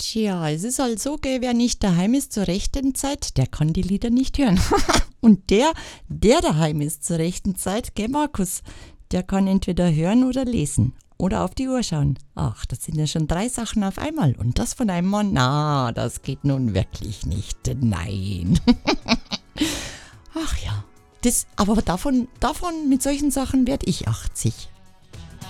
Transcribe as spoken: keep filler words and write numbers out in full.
Tja, es ist halt so, gell, wer nicht daheim ist zur rechten Zeit, der kann die Lieder nicht hören. Und der, der daheim ist zur rechten Zeit, gell, Markus, der kann entweder hören oder lesen oder auf die Uhr schauen. Ach, das sind ja schon drei Sachen auf einmal. Und das von einem Mann, na, das geht nun wirklich nicht. Nein. Ach ja, das, aber davon, davon, mit solchen Sachen werde ich achtzig.